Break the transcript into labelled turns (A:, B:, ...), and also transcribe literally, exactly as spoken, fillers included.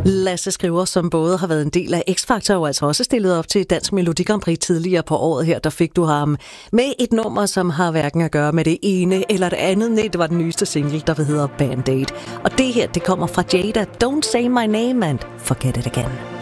A: Lasse Skriver, som både har været en del af X-Factor og altså også stillet op til Dansk Melodi Grand Prix tidligere på året her, der fik du ham med et nummer, som har hverken at gøre med det ene eller det andet. Nej, det var den nyeste single, der hedder Band-Aid. Og det her, det kommer fra Jada. Don't say my name and forget it again.